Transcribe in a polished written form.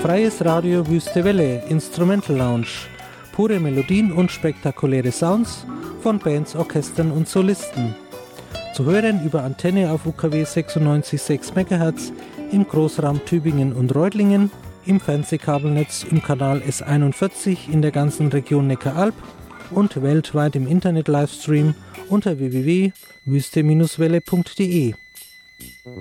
Freies Radio Wüste Welle, Instrumental Lounge. Pure Melodien und spektakuläre Sounds von Bands, Orchestern und Solisten. Zu hören über Antenne auf UKW 96,6 MHz im Großraum Tübingen und Reutlingen, im Fernsehkabelnetz im Kanal S41 in der ganzen Region Neckaralb und weltweit im Internet-Livestream unter www.wüste-welle.de.